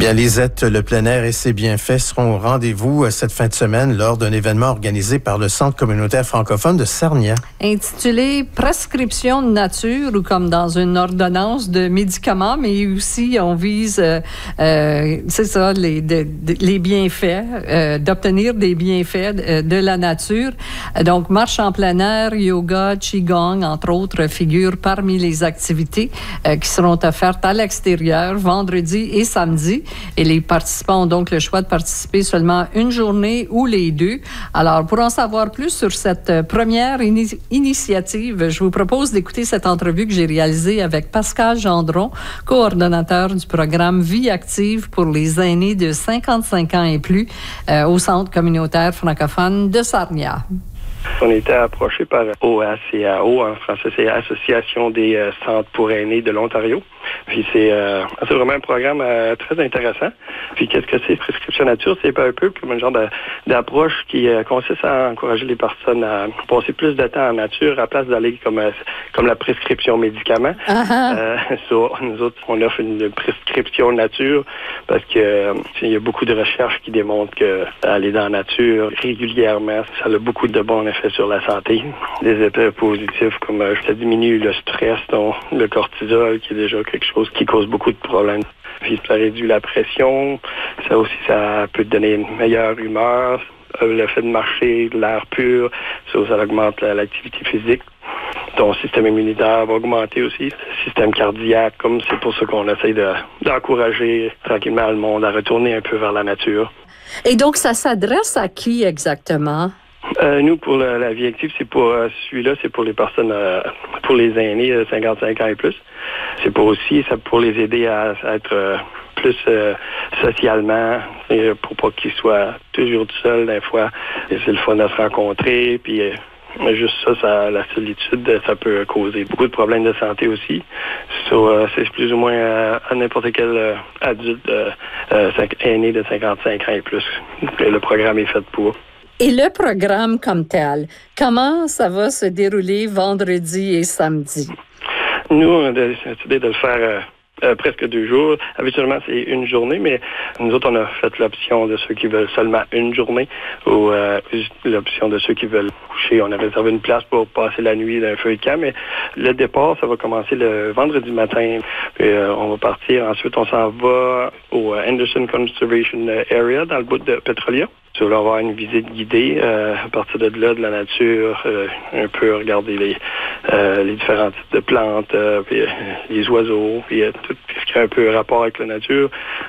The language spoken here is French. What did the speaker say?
Bien, Lisette, le plein air et ses bienfaits seront au rendez-vous cette fin de semaine lors d'un événement organisé par le Centre communautaire francophone de Sarnia. Intitulé « Prescription de nature » ou comme dans une ordonnance de médicaments, mais aussi on vise, c'est ça, les bienfaits, d'obtenir des bienfaits de la nature. Donc, marche en plein air, yoga, qigong, entre autres, figurent parmi les activités qui seront offertes à l'extérieur vendredi et samedi. Et les participants ont donc le choix de participer seulement une journée ou les deux. Alors, pour en savoir plus sur cette première initiative, je vous propose d'écouter cette entrevue que j'ai réalisée avec Pascal Gendron, coordonnateur du programme Vie active pour les aînés de 55 ans et plus au Centre communautaire francophone de Sarnia. On était approché par OACAO, en français c'est Association des centres pour aînés de l'Ontario. Puis c'est vraiment un programme très intéressant. Puis qu'est-ce que c'est prescription nature? C'est un peu comme un genre d'approche qui consiste à encourager les personnes à passer plus de temps en nature à place d'aller comme la prescription médicaments. Nous autres, on offre une prescription nature parce que il y a beaucoup de recherches qui démontrent que aller dans la nature régulièrement, ça a beaucoup de bons effets sur la santé. Des effets positifs comme ça diminue le stress, le cortisol qui est déjà quelque chose qui cause beaucoup de problèmes. Puis ça réduit la pression, ça peut te donner une meilleure humeur, le fait de marcher, de l'air pur, ça augmente l'activité physique. Ton système immunitaire va augmenter aussi, le système cardiaque, comme c'est pour ça qu'on essaye d'encourager tranquillement le monde à retourner un peu vers la nature. Et donc, ça s'adresse à qui exactement? Nous, pour la vie active, c'est pour celui-là, c'est pour les personnes, pour les aînés de 55 ans et plus. C'est pour les aider à être plus socialement, pour pas qu'ils soient toujours tout seuls des fois. Et c'est le fun de se rencontrer, puis juste ça, la solitude, ça peut causer beaucoup de problèmes de santé aussi. C'est plus ou moins à n'importe quel adulte aîné de 55 ans et plus que le programme est fait pour. Et le programme comme tel, comment ça va se dérouler vendredi et samedi? Nous, on a décidé de le faire presque 2 jours. Habituellement, c'est une journée, mais nous autres, on a fait l'option de ceux qui veulent seulement une journée ou l'option de ceux qui veulent coucher. On a réservé une place pour passer la nuit d'un feu de camp, mais le départ, ça va commencer le vendredi matin. Puis, on va partir. Ensuite, on s'en va au Henderson Conservation Area, dans le bout de Petrolia. Tu vas avoir une visite guidée à partir de là, de la nature, un peu regarder les différents types de plantes, puis les oiseaux, puis tout ce qui a un peu rapport avec la nature.